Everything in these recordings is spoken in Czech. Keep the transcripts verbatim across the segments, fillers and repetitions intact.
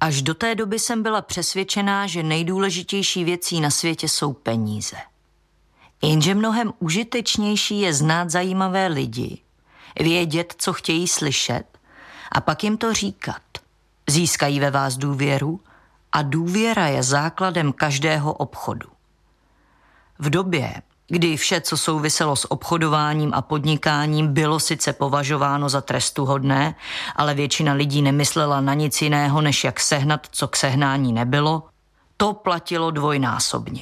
Až do té doby jsem byla přesvědčená, že nejdůležitější věcí na světě jsou peníze. Jenže mnohem užitečnější je znát zajímavé lidi, vědět, co chtějí slyšet a pak jim to říkat. Získají ve vás důvěru a důvěra je základem každého obchodu. V době, kdy vše, co souviselo s obchodováním a podnikáním, bylo sice považováno za trestuhodné, ale většina lidí nemyslela na nic jiného, než jak sehnat, co k sehnání nebylo, to platilo dvojnásobně.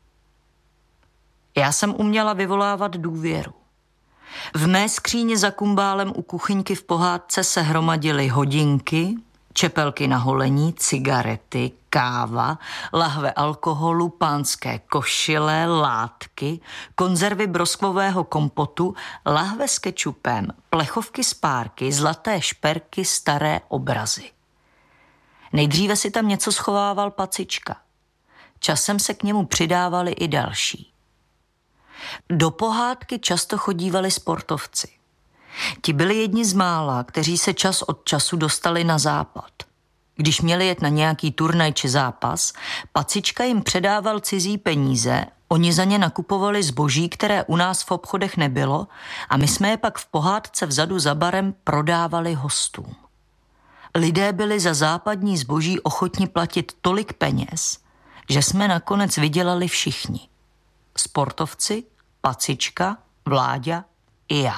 Já jsem uměla vyvolávat důvěru. V mé skříni za kumbálem u kuchyňky v pohádce se hromadily hodinky, čepelky na holení, cigarety, káva, lahve alkoholu, pánské košile, látky, konzervy broskvového kompotu, lahve s kečupem, plechovky z párky, zlaté šperky, staré obrazy. Nejdříve si tam něco schovával Pacička. Časem se k němu přidávali i další. Do pohádky často chodívali sportovci. Ti byli jedni z mála, kteří se čas od času dostali na západ. Když měli jet na nějaký turnaj či zápas, Pacička jim předával cizí peníze, oni za ně nakupovali zboží, které u nás v obchodech nebylo, a my jsme je pak v pohádce vzadu za barem prodávali hostům. Lidé byli za západní zboží ochotni platit tolik peněz, že jsme nakonec vydělali všichni. Sportovci, Pacička, Vláďa i já.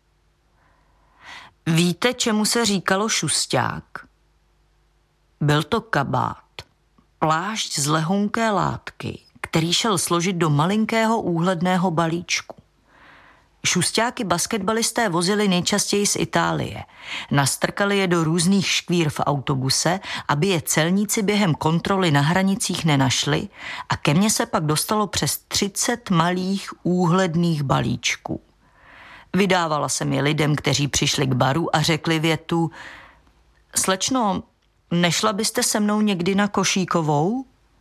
Víte, čemu se říkalo šusťák? Byl to kabát, plášť z lehonké látky, který šel složit do malinkého úhledného balíčku. Šusťáky basketbalisté vozili nejčastěji z Itálie. Nastrkali je do různých škvír v autobuse, aby je celníci během kontroly na hranicích nenašli, a ke mně se pak dostalo přes třicet malých úhledných balíčků. Vydávala jsem je lidem, kteří přišli k baru a řekli větu: Slečno, nešla byste se mnou někdy na Košíkovou?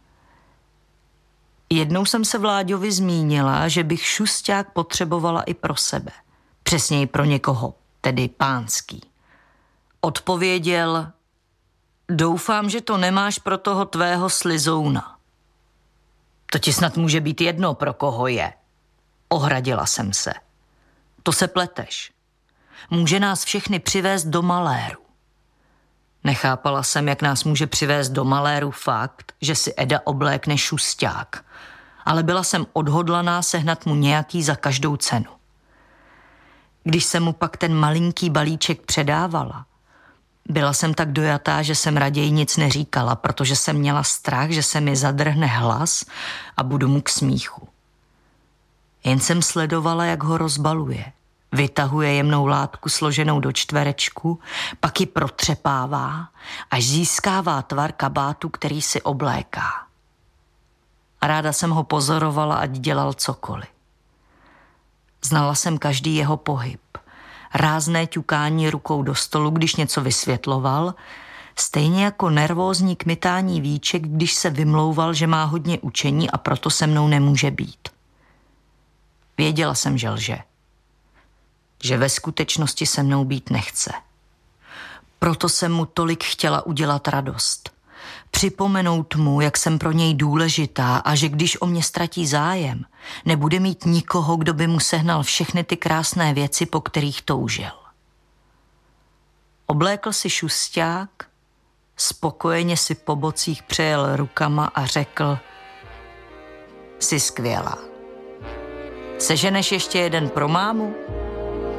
Jednou jsem se Vláďovi zmínila, že bych šusťák potřebovala i pro sebe. Přesněji pro někoho, tedy pánský. Odpověděl: Doufám, že to nemáš pro toho tvého slizouna. To ti snad může být jedno, pro koho je. Ohradila jsem se. To se pleteš. Může nás všechny přivést do maléru. Nechápala jsem, jak nás může přivést do maléru fakt, že si Eda oblékne šusťák, ale byla jsem odhodlaná sehnat mu nějaký za každou cenu. Když jsem mu pak ten malinký balíček předávala, byla jsem tak dojatá, že jsem raději nic neříkala, protože jsem měla strach, že se mi zadrhne hlas a budu mu k smíchu. Jen jsem sledovala, jak ho rozbaluje. Vytahuje jemnou látku složenou do čtverečku, pak ji protřepává, až získává tvar kabátu, který si obléká. A ráda jsem ho pozorovala, ať dělal cokoliv. Znala jsem každý jeho pohyb. Rázné ťukání rukou do stolu, když něco vysvětloval, stejně jako nervózní kmitání víček, když se vymlouval, že má hodně učení a proto se mnou nemůže být. Věděla jsem, že lže. Že ve skutečnosti se mnou být nechce. Proto jsem mu tolik chtěla udělat radost. Připomenout mu, jak jsem pro něj důležitá a že když o mě ztratí zájem, nebude mít nikoho, kdo by mu sehnal všechny ty krásné věci, po kterých toužil. Oblékl si šusťák, spokojeně si po bocích přejel rukama a řekl: Jsi skvělá. Seženeš ještě jeden pro mámu?